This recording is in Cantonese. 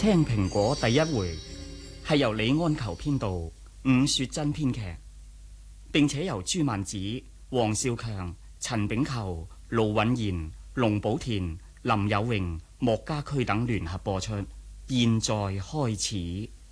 青蘋果第一回係由李安求編導，伍雪珍編劇，並且由朱曼子、黃少強、陳炳球、盧允賢、龍寶田、林有榮、莫家駒等聯合播出。現在開始。